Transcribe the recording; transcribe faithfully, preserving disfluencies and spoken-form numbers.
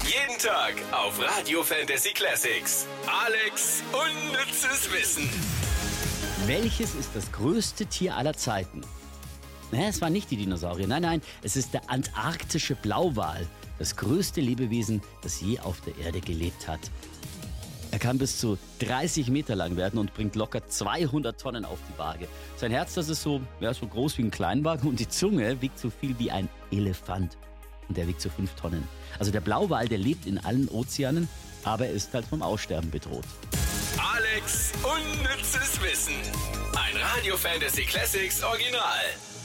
Jeden Tag auf Radio Fantasy Classics. Alex unnützes Wissen. Welches ist das größte Tier aller Zeiten? Naja, es waren nicht die Dinosaurier. Nein, nein, es ist der antarktische Blauwal. Das größte Lebewesen, das je auf der Erde gelebt hat. Er kann bis zu dreißig Meter lang werden und bringt locker zweihundert Tonnen auf die Waage. Sein Herz, das ist so, ja, so groß wie ein Kleinwagen, und die Zunge wiegt so viel wie ein Elefant. Und der wiegt so fünf Tonnen. Also der Blauwal, der lebt in allen Ozeanen, aber er ist halt vom Aussterben bedroht. Alex unnützes Wissen. Ein Radio Fantasy Classics Original.